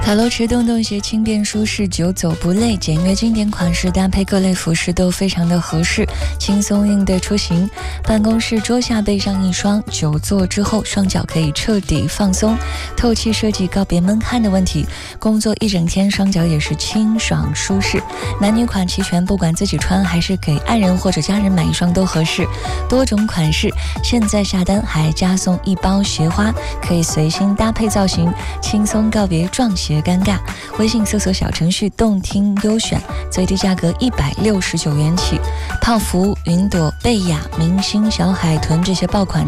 卡罗驰洞洞鞋轻便舒适，久走不累，简约经典款式搭配各类服饰都非常的合适，轻松应对出行。办公室桌下备上一双，久坐之后双脚可以彻底放松，透气设计告别闷汗的问题。工作一整天，双脚也是清爽舒适。男女款齐全，不管自己穿还是给爱人或者家人买一双都合适。多种款式，现在下单还加送一包鞋花，可以随心搭配造型，轻松告别撞鞋尴尬。微信搜索小程序动听优选，最低价格169元起。泡芙、云朵、贝雅、明星、小海豚这些爆款